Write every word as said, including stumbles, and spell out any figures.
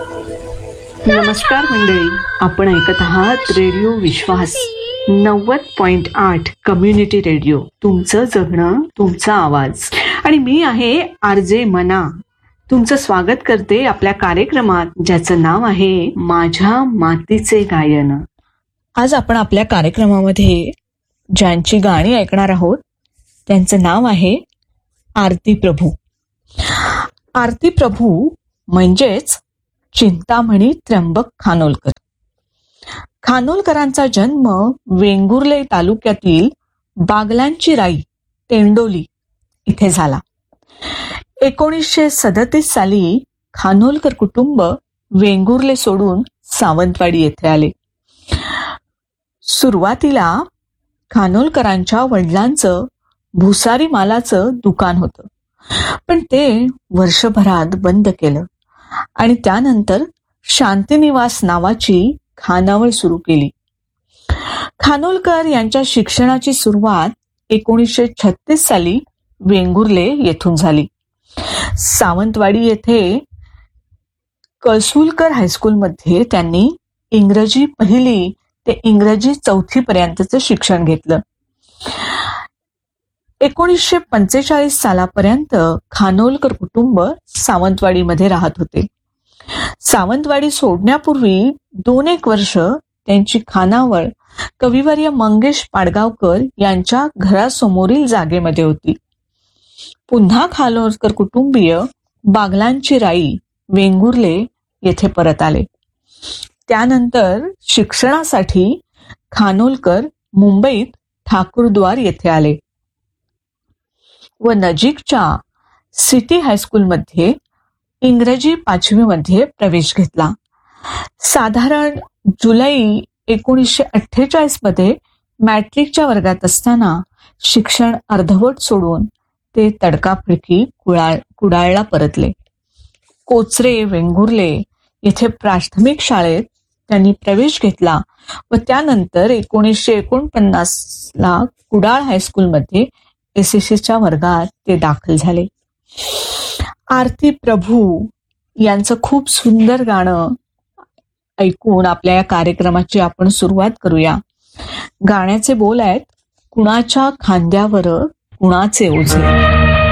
नमस्कार मंडळी, आपण ऐकत आहात रेडिओ विश्वास नव्वद पॉइंट आठ कम्युनिटी रेडिओ. तुमचं जगणं, तुमचा आवाज. आणि मी आहे आर जे मना. तुमचं स्वागत करते आपल्या कार्यक्रमात, ज्याचं नाव आहे माझ्या मातीचे गायन. आज आपण आपल्या कार्यक्रमामध्ये ज्यांची गाणी ऐकणार आहोत त्यांचं नाव आहे आरती प्रभू. आरती प्रभू म्हणजेच चिंतामणी त्र्यंबक खानोलकर. खानोलकरांचा जन्म वेंगुर्ले तालुक्यातील बागलांची राई तेंडोली इथे झाला. एकोणीसशे सदतीस साली खानोलकर कुटुंब वेंगुर्ले सोडून सावंतवाडी येथे आले. सुरुवातीला खानोलकरांच्या वडिलांचं भुसारी मालाचं दुकान होतं, पण ते वर्षभरात बंद केलं आणि त्यानंतर शांतिनिवास नावाची खानावळ सुरू केली. खानोलकर यांच्या शिक्षणाची सुरुवात एकोणीसशे छत्तीस साली वेंगुर्ले येथून झाली. सावंतवाडी येथे कळसुलकर हायस्कूलमध्ये त्यांनी इंग्रजी पहिली ते इंग्रजी चौथी पर्यंतचं शिक्षण घेतलं. एकोणीसशे पंचेचाळीस सालापर्यंत खानोलकर कुटुंब सावंतवाडीमध्ये राहत होते. सावंतवाडी सोडण्यापूर्वी दोन एक वर्ष त्यांची खानावळ कविवर्य मंगेश पाडगावकर यांच्या घरासमोरील जागेमध्ये होती. पुन्हा खानोलकर कुटुंबीय बागलांची राई वेंगुर्ले येथे परत आले. त्यानंतर शिक्षणासाठी खानोलकर मुंबईत ठाकूरद्वार येथे आले व नजीकच्या सिटी हायस्कूलमध्ये इंग्रजी पाचवीमध्ये प्रवेश घेतला. साधारण जुलै एकोणीसशे अठ्ठेचाळीस मध्ये मॅट्रिकच्या वर्गात असताना शिक्षण अर्धवट सोडून ते तडकाफडकी कुडाळ कुडाळला परतले. कोचरे वेंगुर्ले येथे प्राथमिक शाळेत त्यांनी प्रवेश घेतला व त्यानंतर एकोणीसशे एकोणपन्नास ला कुडाळ हायस्कूलमध्ये एस एस सीच्या वर्गात ते दाखल झाले. आरती प्रभू यांचं खूप सुंदर गाणं ऐकून आपल्या या कार्यक्रमाची आपण सुरुवात करूया. गाण्याचे बोल आहेत, कुणाच्या खांद्यावर कुणाचे ओझे.